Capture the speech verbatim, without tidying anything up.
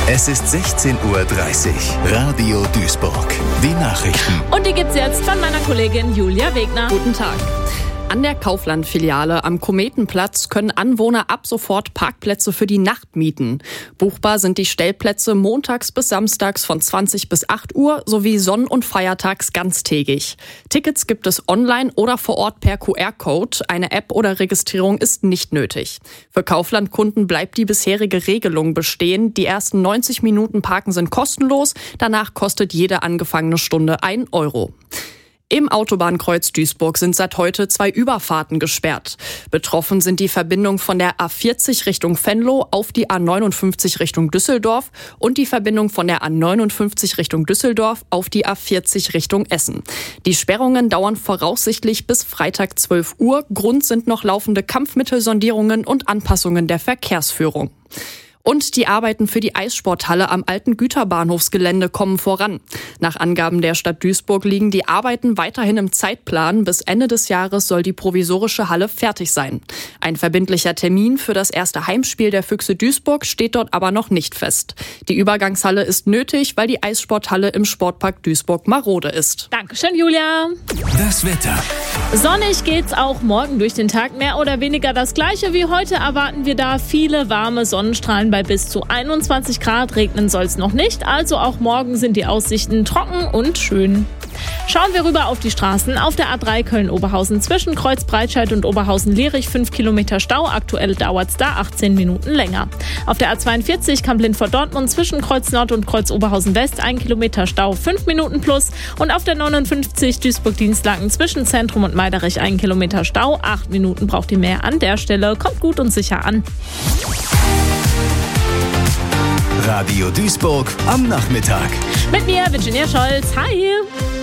Es ist sechzehn Uhr dreißig. Radio Duisburg. Die Nachrichten. Und die gibt's jetzt von meiner Kollegin Julia Wegner. Guten Tag. An der Kaufland-Filiale am Kometenplatz können Anwohner ab sofort Parkplätze für die Nacht mieten. Buchbar sind die Stellplätze montags bis samstags von zwanzig bis acht Uhr sowie sonn- und feiertags ganztägig. Tickets gibt es online oder vor Ort per Q R-Code. Eine App oder Registrierung ist nicht nötig. Für Kaufland-Kunden bleibt die bisherige Regelung bestehen. Die ersten neunzig Minuten Parken sind kostenlos. Danach kostet jede angefangene Stunde ein Euro. Im Autobahnkreuz Duisburg sind seit heute zwei Überfahrten gesperrt. Betroffen sind die Verbindung von der A vierzig Richtung Venlo auf die A neunundfünfzig Richtung Düsseldorf und die Verbindung von der A neunundfünfzig Richtung Düsseldorf auf die A vierzig Richtung Essen. Die Sperrungen dauern voraussichtlich bis Freitag zwölf Uhr. Grund sind noch laufende Kampfmittelsondierungen und Anpassungen der Verkehrsführung. Und die Arbeiten für die Eissporthalle am alten Güterbahnhofsgelände kommen voran. Nach Angaben der Stadt Duisburg liegen die Arbeiten weiterhin im Zeitplan. Bis Ende des Jahres soll die provisorische Halle fertig sein. Ein verbindlicher Termin für das erste Heimspiel der Füchse Duisburg steht dort aber noch nicht fest. Die Übergangshalle ist nötig, weil die Eissporthalle im Sportpark Duisburg marode ist. Dankeschön, Julia. Das Wetter. Sonnig geht's auch morgen durch den Tag. Mehr oder weniger das Gleiche wie heute erwarten wir da viele warme Sonnenstrahlen bei bis zu einundzwanzig Grad. Regnen soll es noch nicht, also auch morgen sind die Aussichten trocken und schön. Schauen wir rüber auf die Straßen. Auf der A drei Köln-Oberhausen zwischen Kreuz-Breitscheid und Oberhausen-Lierich fünf Kilometer Stau. Aktuell dauert's da achtzehn Minuten länger. Auf der A zweiundvierzig Kamp-Lint vor Dortmund zwischen Kreuz Nord und Kreuz Oberhausen-West ein Kilometer Stau, fünf Minuten plus. Und auf der neunundfünfzig Duisburg-Dienstlaken zwischen Zentrum und Meiderich ein Kilometer Stau. acht Minuten braucht ihr mehr an der Stelle. Kommt gut und sicher an. Radio Duisburg am Nachmittag. Mit mir, Virginia Scholz. Hi!